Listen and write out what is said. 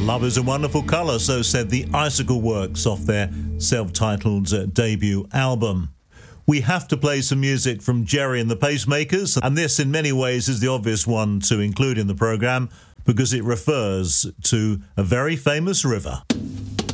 Love is a Wonderful Colour, so said the Icicle Works off their self-titled debut album. We have to play some music from Gerry and the Pacemakers, and this in many ways is the obvious one to include in the programme because it refers to a very famous river.